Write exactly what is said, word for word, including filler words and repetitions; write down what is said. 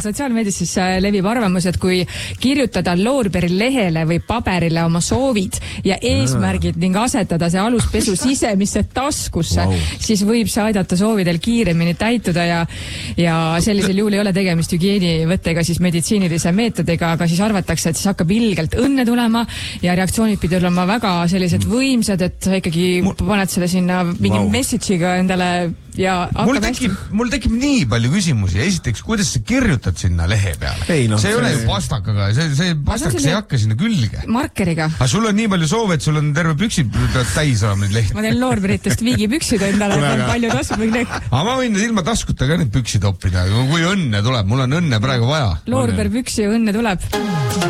sotsiaalmeedias siis levib arvamus, et kui kirjutada loorberilehele või paberile oma soovid ja eesmärgid ning asetada see aluspesu sisemisse taskusse, wow. siis võib see aidata soovidel kiiremini täituda ja, ja sellisel juhul ei ole tegemist hügieenivõttega siis meditsiinilise meetodiga, aga siis arvatakse, et siis hakkab ilgelt õnne tulema ja reaktsioonid pidi olema väga sellised võimsad, et sa ikkagi mul... paned selle sinna mingi wow. message'iga endale ja mul tekib, mul tekib nii palju küsimusi. Esiteks, kuidas sa kirjutad sinna lehe peale? Ei, no, see ei ole ju pastakaga, see, see pastakas ei hakka sinna külge. Markeriga. Aga sul on nii palju soove, et sul on terve püksid täis olema neid lehti. Ma teen loorberitest viigipüksid endale, et on palju tasku. Aga ma võin ilma taskuta ka need püksid oppida, kui õnne tuleb. Mul on õnne praegu vaja. Loorberpüksi õnne tuleb.